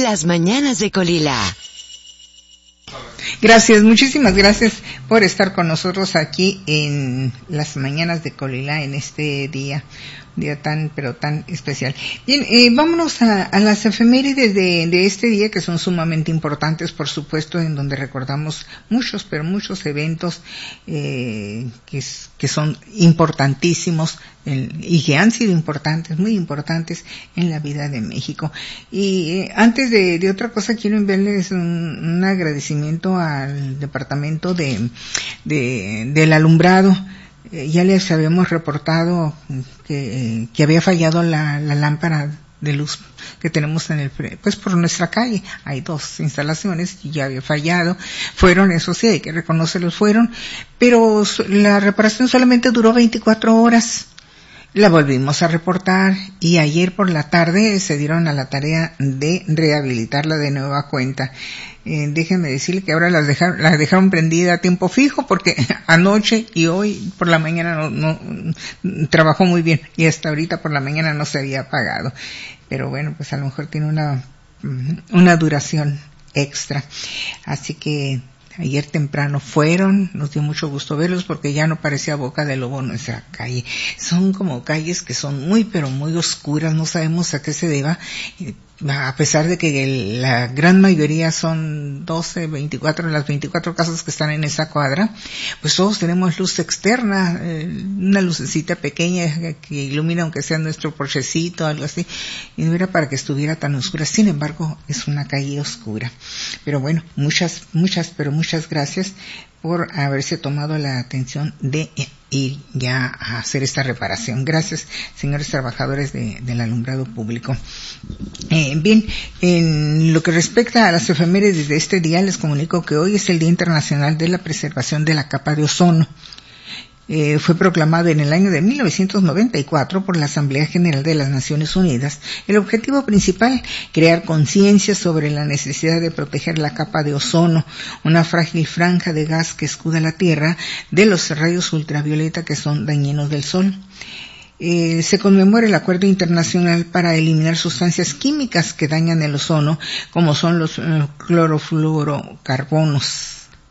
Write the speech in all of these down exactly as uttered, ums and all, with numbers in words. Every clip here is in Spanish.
Las mañanas de Colila. Gracias, muchísimas gracias por estar con nosotros aquí en Las mañanas de Colila en este día, día tan pero tan especial. Bien, eh, vámonos a, a las efemérides de, de este día, que son sumamente importantes, por supuesto, en donde recordamos muchos, pero muchos eventos eh, que, que son importantísimos el, y que han sido importantes, muy importantes en la vida de México. Y eh, antes de, de otra cosa, quiero enviarles un, un agradecimiento al departamento de, de del alumbrado. Eh, ya les habíamos reportado que, que había fallado la, la lámpara de luz que tenemos en el, pues por nuestra calle. Hay dos instalaciones y ya había fallado. Fueron, eso sí, hay que reconocerlos, fueron, pero la reparación solamente duró veinticuatro horas. La volvimos a reportar y ayer por la tarde se dieron a la tarea de rehabilitarla de nueva cuenta. Eh, déjenme decirle que ahora las dejaron, las dejaron prendida a tiempo fijo, porque anoche y hoy por la mañana no, no trabajó muy bien y hasta ahorita por la mañana no se había apagado. Pero bueno, pues a lo mejor tiene una, una duración extra. Así que ayer temprano fueron, nos dio mucho gusto verlos porque ya no parecía boca de lobo nuestra calle. Son como calles que son muy pero muy oscuras, no sabemos a qué se deba, a pesar de que el, la gran mayoría son doce, veinticuatro, las veinticuatro casas que están en esa cuadra, pues todos tenemos luz externa, eh, una lucecita pequeña que ilumina aunque sea nuestro porchecito, algo así, y no era para que estuviera tan oscura. Sin embargo, es una calle oscura. Pero bueno, muchas, muchas, pero muchas gracias por haberse tomado la atención de ir ya a hacer esta reparación. Gracias, señores trabajadores de, del alumbrado público. Eh, bien, en lo que respecta a las efemérides de este día, les comunico que hoy es el Día Internacional de la Preservación de la Capa de Ozono. Eh, fue proclamado en el año de mil novecientos noventa y cuatro por la Asamblea General de las Naciones Unidas. El objetivo principal, crear conciencia sobre la necesidad de proteger la capa de ozono, una frágil franja de gas que escuda la Tierra de los rayos ultravioleta que son dañinos del Sol. Eh, se conmemora el Acuerdo Internacional para eliminar sustancias químicas que dañan el ozono, como son los eh, clorofluorocarbonos.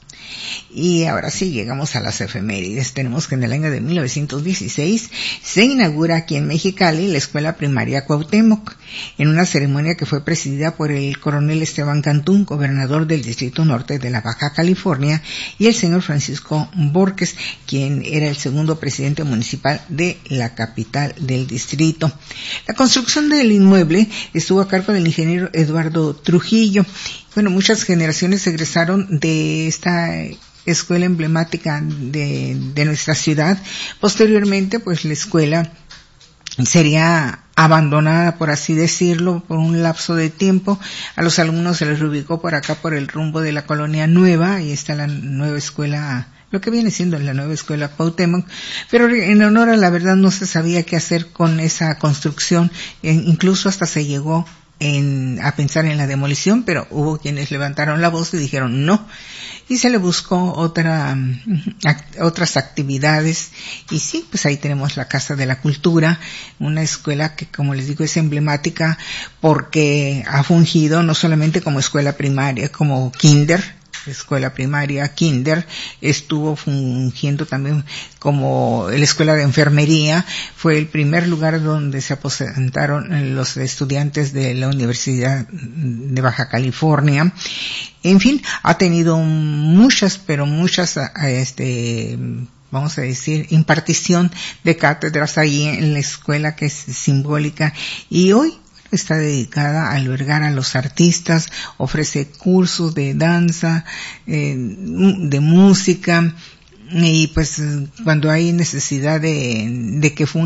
Y ahora sí, llegamos a las efemérides. Tenemos que en el año de mil novecientos dieciséis se inaugura aquí en Mexicali la Escuela Primaria Cuauhtémoc, en una ceremonia que fue presidida por el coronel Esteban Cantún, gobernador del Distrito Norte de la Baja California, y el señor Francisco Borges, quien era el segundo presidente municipal de la capital del distrito. La construcción del inmueble estuvo a cargo del ingeniero Eduardo Trujillo. Bueno, muchas generaciones egresaron de esta escuela emblemática de, de nuestra ciudad. Posteriormente, pues la escuela sería abandonada, por así decirlo, por un lapso de tiempo. A los alumnos se les reubicó por acá, por el rumbo de la Colonia Nueva. Ahí está la nueva escuela, lo que viene siendo la nueva escuela Cuauhtémoc, pero en honor a la verdad no se sabía qué hacer con esa construcción. E incluso hasta se llegó En, a pensar en la demolición, pero hubo quienes levantaron la voz y dijeron no, y se le buscó otra act, otras actividades, y sí, pues ahí tenemos la Casa de la Cultura, una escuela que, como les digo, es emblemática porque ha fungido no solamente como escuela primaria, como kinder, escuela primaria, kinder, estuvo fungiendo también como la escuela de enfermería. Fue el primer lugar donde se aposentaron los estudiantes de la Universidad de Baja California. En fin, ha tenido muchas, pero muchas, este, vamos a decir, impartición de cátedras ahí en la escuela, que es simbólica, y hoy está dedicada a albergar a los artistas, ofrece cursos de danza, eh, de música, y pues cuando hay necesidad de, de que